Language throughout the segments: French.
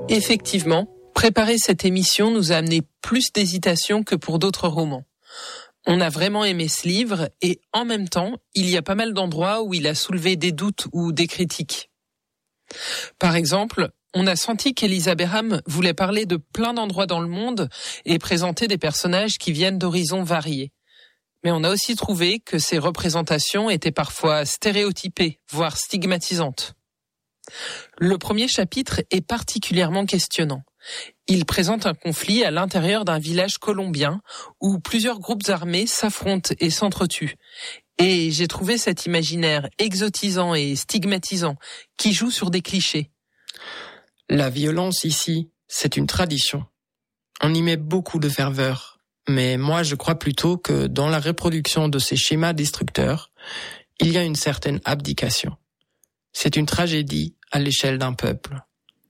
Effectivement, préparer cette émission nous a amené plus d'hésitation que pour d'autres romans. On a vraiment aimé ce livre et en même temps, il y a pas mal d'endroits où il a soulevé des doutes ou des critiques. Par exemple, on a senti qu'Elisa Berham voulait parler de plein d'endroits dans le monde et présenter des personnages qui viennent d'horizons variés. Mais on a aussi trouvé que ces représentations étaient parfois stéréotypées, voire stigmatisantes. Le premier chapitre est particulièrement questionnant. Il présente un conflit à l'intérieur d'un village colombien où plusieurs groupes armés s'affrontent et s'entretuent. Et j'ai trouvé cet imaginaire exotisant et stigmatisant qui joue sur des clichés. La violence ici, c'est une tradition. On y met beaucoup de ferveur. Mais moi, je crois plutôt que dans la reproduction de ces schémas destructeurs, il y a une certaine abdication. C'est une tragédie à l'échelle d'un peuple.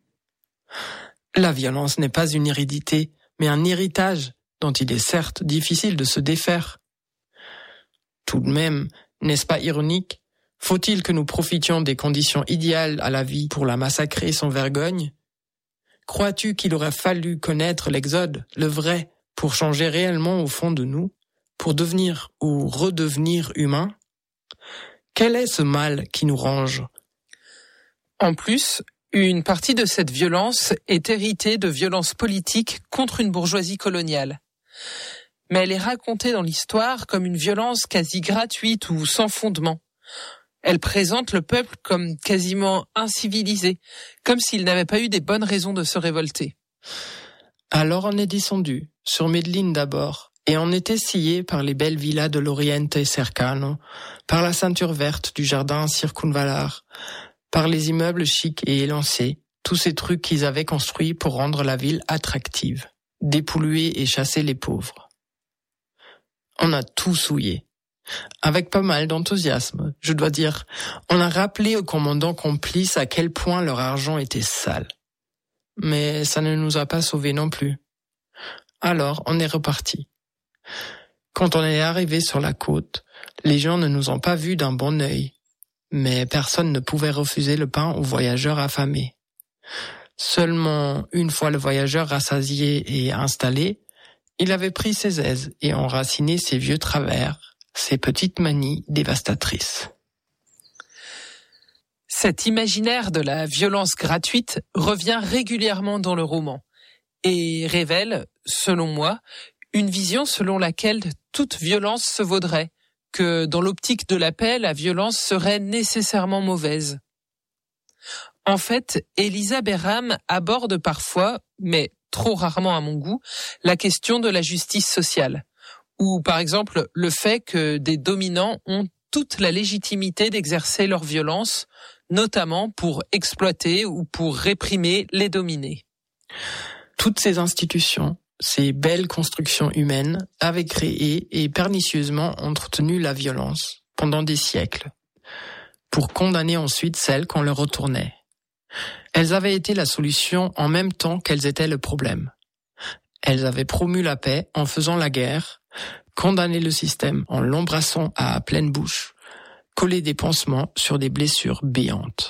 La violence n'est pas une hérédité, mais un héritage dont il est certes difficile de se défaire. Tout de même, n'est-ce pas ironique? Faut-il que nous profitions des conditions idéales à la vie pour la massacrer sans vergogne? Crois-tu qu'il aurait fallu connaître l'Exode, le vrai, pour changer réellement au fond de nous, pour devenir ou redevenir humains? Quel est ce mal qui nous ronge? En plus, une partie de cette violence est héritée de violences politiques contre une bourgeoisie coloniale. Mais elle est racontée dans l'histoire comme une violence quasi gratuite ou sans fondement. Elle présente le peuple comme quasiment incivilisé, comme s'il n'avait pas eu des bonnes raisons de se révolter. Alors on est descendu, sur Medellín d'abord, et on était scié par les belles villas de l'Oriente Cercano, par la ceinture verte du jardin Circunvalar, par les immeubles chics et élancés, tous ces trucs qu'ils avaient construits pour rendre la ville attractive, dépolluer et chasser les pauvres. On a tout souillé. Avec pas mal d'enthousiasme, je dois dire, on a rappelé aux commandants complices à quel point leur argent était sale. Mais ça ne nous a pas sauvés non plus. Alors, on est reparti. Quand on est arrivé sur la côte, les gens ne nous ont pas vus d'un bon œil. Mais personne ne pouvait refuser le pain aux voyageurs affamés. Seulement, une fois le voyageur rassasié et installé, il avait pris ses aises et enraciné ses vieux travers, ses petites manies dévastatrices. Cet imaginaire de la violence gratuite revient régulièrement dans le roman et révèle, selon moi, une vision selon laquelle toute violence se vaudrait, que dans l'optique de la paix, la violence serait nécessairement mauvaise. En fait, Elisa Berham aborde parfois, mais trop rarement à mon goût, la question de la justice sociale, ou par exemple le fait que des dominants ont toute la légitimité d'exercer leur violence, notamment pour exploiter ou pour réprimer les dominés. Toutes ces institutions, ces belles constructions humaines avaient créé et pernicieusement entretenu la violence pendant des siècles, pour condamner ensuite celles qu'on leur retournait. Elles avaient été la solution en même temps qu'elles étaient le problème. Elles avaient promu la paix en faisant la guerre, condamné le système en l'embrassant à pleine bouche, collé des pansements sur des blessures béantes.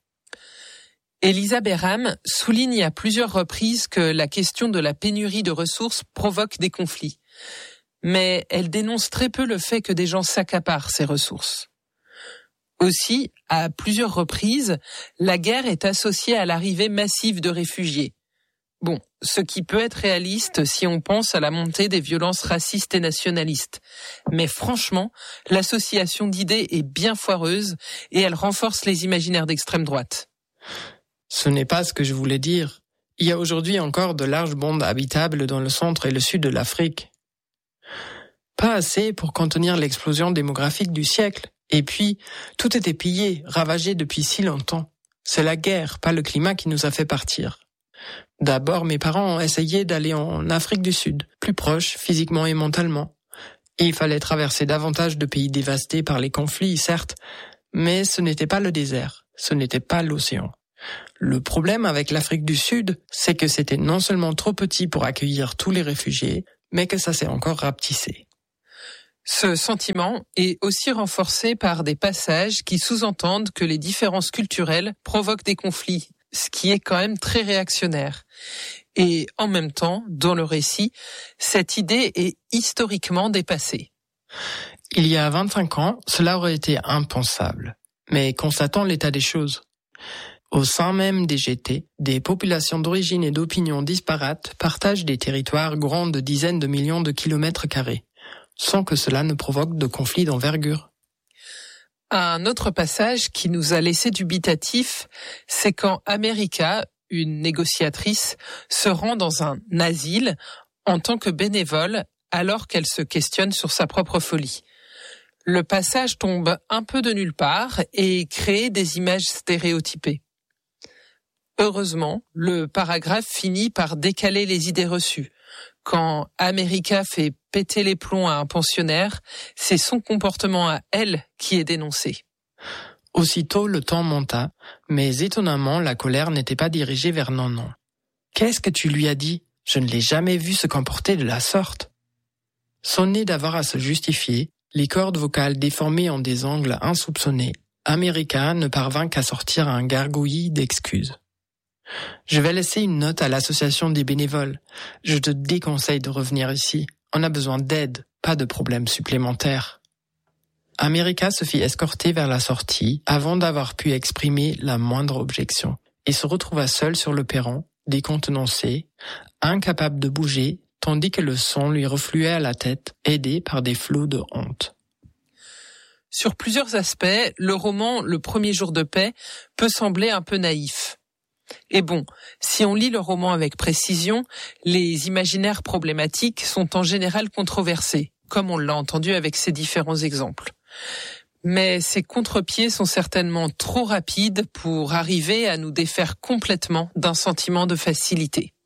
Elisa Berham souligne à plusieurs reprises que la question de la pénurie de ressources provoque des conflits. Mais elle dénonce très peu le fait que des gens s'accaparent ces ressources. Aussi, à plusieurs reprises, la guerre est associée à l'arrivée massive de réfugiés. Bon, ce qui peut être réaliste si on pense à la montée des violences racistes et nationalistes. Mais franchement, l'association d'idées est bien foireuse et elle renforce les imaginaires d'extrême droite. Ce n'est pas ce que je voulais dire. Il y a aujourd'hui encore de larges bandes habitables dans le centre et le sud de l'Afrique. Pas assez pour contenir l'explosion démographique du siècle. Et puis, tout était pillé, ravagé depuis si longtemps. C'est la guerre, pas le climat qui nous a fait partir. D'abord, mes parents ont essayé d'aller en Afrique du Sud, plus proche physiquement et mentalement. Et il fallait traverser davantage de pays dévastés par les conflits, certes, mais ce n'était pas le désert, ce n'était pas l'océan. Le problème avec l'Afrique du Sud, c'est que c'était non seulement trop petit pour accueillir tous les réfugiés, mais que ça s'est encore rapetissé. Ce sentiment est aussi renforcé par des passages qui sous-entendent que les différences culturelles provoquent des conflits, ce qui est quand même très réactionnaire. Et en même temps, dans le récit, cette idée est historiquement dépassée. Il y a 25 ans, cela aurait été impensable. Mais constatons l'état des choses. Au sein même des GT, des populations d'origine et d'opinion disparates partagent des territoires grands de dizaines de millions de kilomètres carrés, sans que cela ne provoque de conflits d'envergure. Un autre passage qui nous a laissé dubitatifs, c'est quand America, une négociatrice, se rend dans un asile en tant que bénévole alors qu'elle se questionne sur sa propre folie. Le passage tombe un peu de nulle part et crée des images stéréotypées. Heureusement, le paragraphe finit par décaler les idées reçues. Quand America fait péter les plombs à un pensionnaire, c'est son comportement à elle qui est dénoncé. Aussitôt, le temps monta, mais étonnamment, la colère n'était pas dirigée vers Nanan. « Qu'est-ce que tu lui as dit ? Je ne l'ai jamais vu se comporter de la sorte. » Sonné d'avoir à se justifier, les cordes vocales déformées en des angles insoupçonnés, America ne parvint qu'à sortir un gargouillis d'excuses. « Je vais laisser une note à l'association des bénévoles. Je te déconseille de revenir ici. On a besoin d'aide, pas de problèmes supplémentaires. » America se fit escorter vers la sortie avant d'avoir pu exprimer la moindre objection et se retrouva seule sur le perron, décontenancée, incapable de bouger, tandis que le sang lui refluait à la tête, aidé par des flots de honte. Sur plusieurs aspects, le roman Le premier jour de paix peut sembler un peu naïf. Et bon, si on lit le roman avec précision, les imaginaires problématiques sont en général controversés, comme on l'a entendu avec ces différents exemples. Mais ces contre-pieds sont certainement trop rapides pour arriver à nous défaire complètement d'un sentiment de facilité.